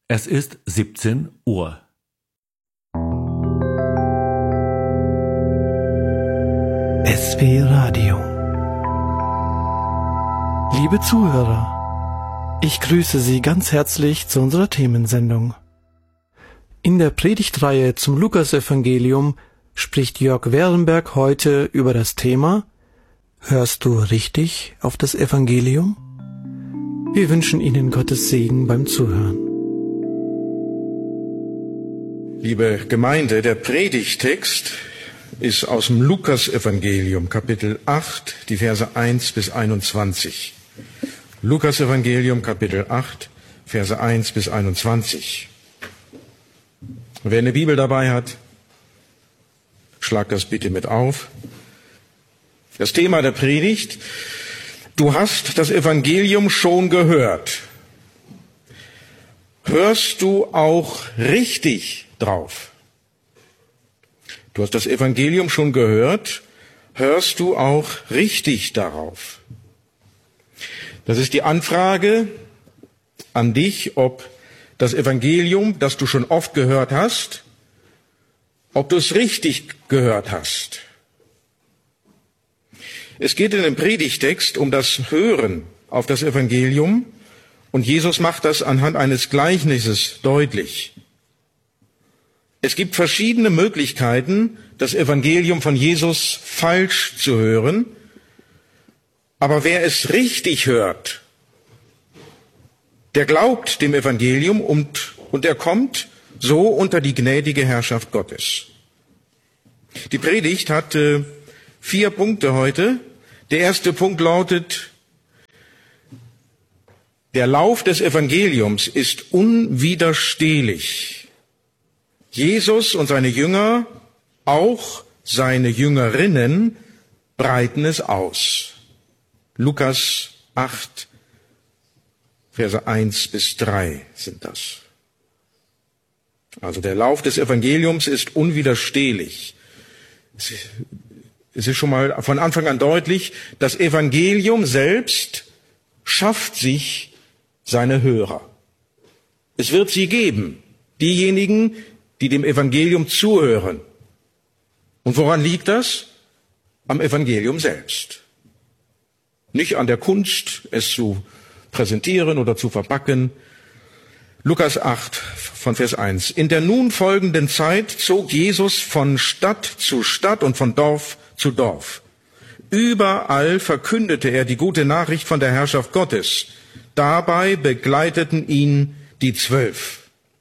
Es ist 17 Uhr. SW Radio. Liebe Zuhörer, ich grüße Sie ganz herzlich zu unserer Themensendung. In der Predigtreihe zum Lukasevangelium spricht Jörg Werenberg heute über das Thema Hörst du richtig auf das Evangelium? Wir wünschen Ihnen Gottes Segen beim Zuhören. Liebe Gemeinde, der Predigttext ist aus dem Lukasevangelium, Kapitel 8, die Verse 1 bis 21. Lukasevangelium, Kapitel 8, Verse 1 bis 21. Wer eine Bibel dabei hat, schlag das bitte mit auf. Das Thema der Predigt: Du hast das Evangelium schon gehört. Hörst du auch richtig drauf? Du hast das Evangelium schon gehört. Hörst du auch richtig darauf? Das ist die Anfrage an dich, ob das Evangelium, das du schon oft gehört hast, ob du es richtig gehört hast. Es geht in dem Predigtext um das Hören auf das Evangelium, und Jesus macht das anhand eines Gleichnisses deutlich. Es gibt verschiedene Möglichkeiten, das Evangelium von Jesus falsch zu hören, aber wer es richtig hört, der glaubt dem Evangelium und er kommt so unter die gnädige Herrschaft Gottes. Die Predigt hat 4 Punkte heute. Der erste Punkt lautet: Der Lauf des Evangeliums ist unwiderstehlich. Jesus und seine Jünger, auch seine Jüngerinnen, breiten es aus. Lukas 8, Verse 1 bis 3 sind das. Also der Lauf des Evangeliums ist unwiderstehlich. Es ist schon mal von Anfang an deutlich, das Evangelium selbst schafft sich seine Hörer. Es wird sie geben, diejenigen, die dem Evangelium zuhören. Und woran liegt das? Am Evangelium selbst. Nicht an der Kunst, es zu präsentieren oder zu verpacken. Lukas 8 von Vers 1. In der nun folgenden Zeit zog Jesus von Stadt zu Stadt und von Dorf zu Dorf. Überall verkündete er die gute Nachricht von der Herrschaft Gottes. Dabei begleiteten ihn die 12.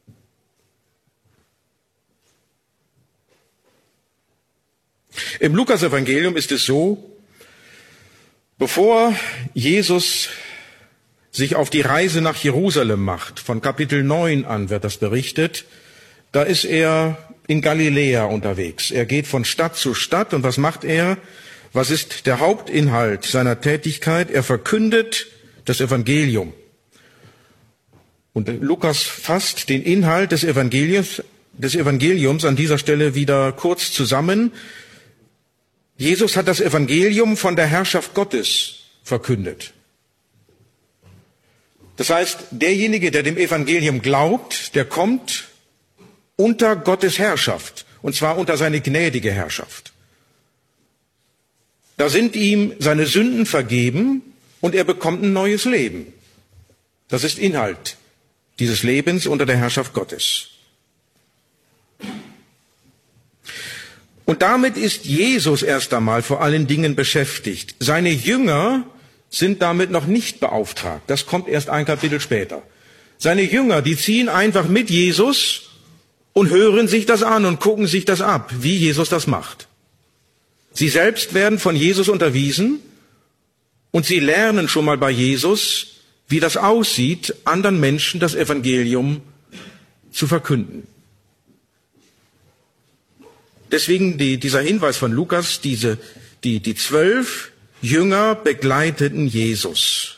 Im Lukasevangelium ist es so: Bevor Jesus sich auf die Reise nach Jerusalem macht, von Kapitel 9 an wird das berichtet, da ist er in Galiläa unterwegs. Er geht von Stadt zu Stadt, und was macht er? Was ist der Hauptinhalt seiner Tätigkeit? Er verkündet das Evangelium. Und Lukas fasst den Inhalt des Evangeliums an dieser Stelle wieder kurz zusammen. Jesus hat das Evangelium von der Herrschaft Gottes verkündet. Das heißt, derjenige, der dem Evangelium glaubt, der kommt unter Gottes Herrschaft, und zwar unter seine gnädige Herrschaft. Da sind ihm seine Sünden vergeben und er bekommt ein neues Leben. Das ist Inhalt dieses Lebens unter der Herrschaft Gottes. Und damit ist Jesus erst einmal vor allen Dingen beschäftigt. Seine Jünger sind damit noch nicht beauftragt. Das kommt erst ein Kapitel später. Seine Jünger, die ziehen einfach mit Jesus und hören sich das an und gucken sich das ab, wie Jesus das macht. Sie selbst werden von Jesus unterwiesen und sie lernen schon mal bei Jesus, wie das aussieht, anderen Menschen das Evangelium zu verkünden. Deswegen dieser Hinweis von Lukas, die 12 Jünger begleiteten Jesus.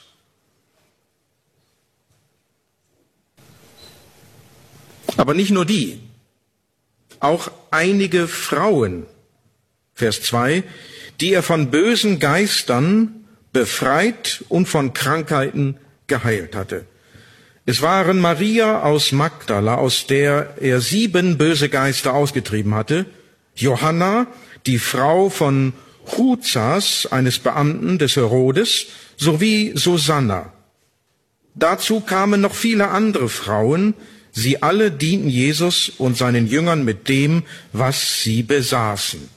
Aber nicht nur die, auch einige Frauen, Vers 2, die er von bösen Geistern befreit und von Krankheiten geheilt hatte. Es waren Maria aus Magdala, aus der er 7 böse Geister ausgetrieben hatte, Johanna, die Frau von Chuzas, eines Beamten des Herodes, sowie Susanna. Dazu kamen noch viele andere Frauen. Sie alle dienten Jesus und seinen Jüngern mit dem, was sie besaßen.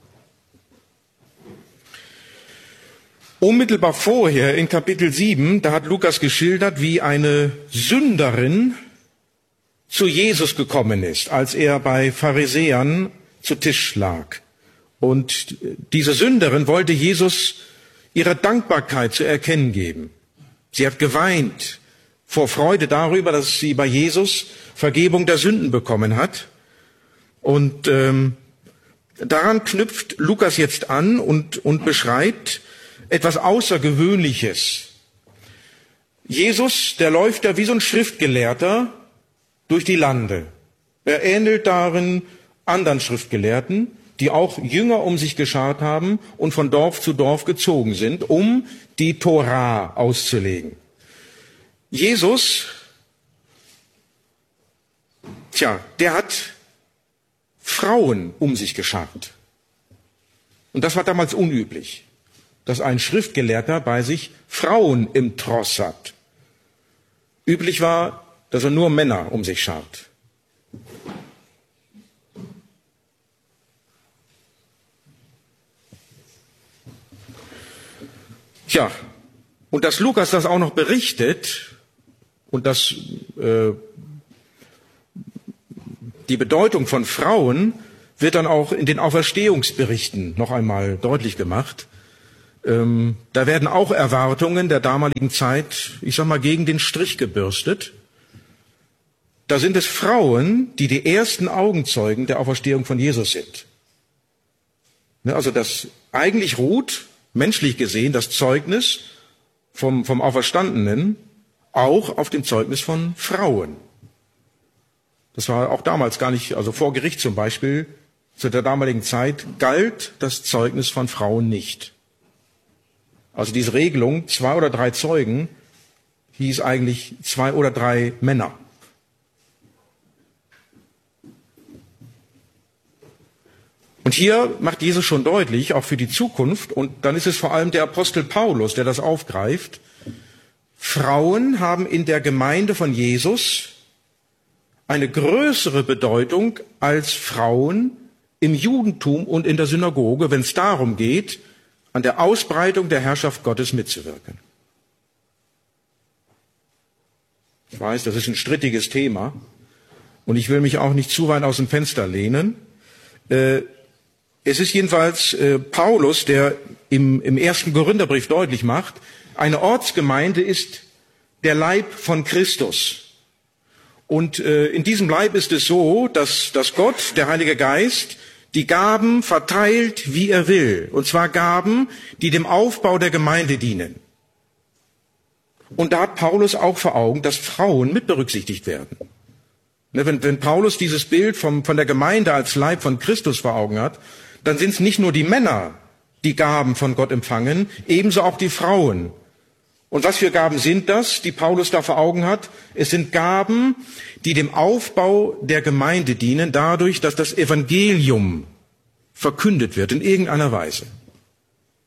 Unmittelbar vorher in Kapitel 7, da hat Lukas geschildert, wie eine Sünderin zu Jesus gekommen ist, als er bei Pharisäern zu Tisch lag. Und diese Sünderin wollte Jesus ihre Dankbarkeit zu erkennen geben. Sie hat geweint vor Freude darüber, dass sie bei Jesus Vergebung der Sünden bekommen hat. Und daran knüpft Lukas jetzt an und beschreibt etwas Außergewöhnliches. Jesus, der läuft ja wie so ein Schriftgelehrter durch die Lande. Er ähnelt darin anderen Schriftgelehrten, die auch Jünger um sich geschart haben und von Dorf zu Dorf gezogen sind, um die Tora auszulegen. Jesus, der hat Frauen um sich geschart. Und das war damals unüblich, dass ein Schriftgelehrter bei sich Frauen im Tross hat. Üblich war, dass er nur Männer um sich schart. Und dass Lukas das auch noch berichtet und dass die Bedeutung von Frauen wird dann auch in den Auferstehungsberichten noch einmal deutlich gemacht. Da werden auch Erwartungen der damaligen Zeit, gegen den Strich gebürstet. Da sind es Frauen, die die ersten Augenzeugen der Auferstehung von Jesus sind. Also das eigentlich ruht, menschlich gesehen, das Zeugnis vom Auferstandenen auch auf dem Zeugnis von Frauen. Das war auch damals gar nicht, also vor Gericht zum Beispiel, zu der damaligen Zeit galt das Zeugnis von Frauen nicht. Also diese Regelung, 2 oder 3 Zeugen, hieß eigentlich 2 oder 3 Männer. Und hier macht Jesus schon deutlich, auch für die Zukunft, und dann ist es vor allem der Apostel Paulus, der das aufgreift, Frauen haben in der Gemeinde von Jesus eine größere Bedeutung als Frauen im Judentum und in der Synagoge, wenn es darum geht, an der Ausbreitung der Herrschaft Gottes mitzuwirken. Ich weiß, das ist ein strittiges Thema und ich will mich auch nicht zu weit aus dem Fenster lehnen. Es ist jedenfalls Paulus, der im 1. Korintherbrief deutlich macht, eine Ortsgemeinde ist der Leib von Christus. Und in diesem Leib ist es so, dass Gott, der Heilige Geist, die Gaben verteilt, wie er will. Und zwar Gaben, die dem Aufbau der Gemeinde dienen. Und da hat Paulus auch vor Augen, dass Frauen mit berücksichtigt werden. Wenn Paulus dieses Bild von der Gemeinde als Leib von Christus vor Augen hat, dann sind es nicht nur die Männer, die Gaben von Gott empfangen, ebenso auch die Frauen. Und was für Gaben sind das, die Paulus da vor Augen hat? Es sind Gaben, die dem Aufbau der Gemeinde dienen, dadurch, dass das Evangelium verkündet wird in irgendeiner Weise.